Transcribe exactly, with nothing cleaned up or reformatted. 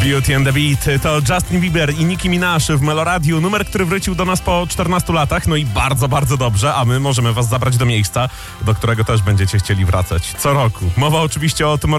Beauty and the Beat to Justin Bieber i Nicki Minaj w Meloradiu. Numer, który wrócił do nas po czternastu latach. No i bardzo, bardzo dobrze, a my możemy was zabrać do miejsca, do którego też będziecie chcieli wracać co roku. Mowa oczywiście o tym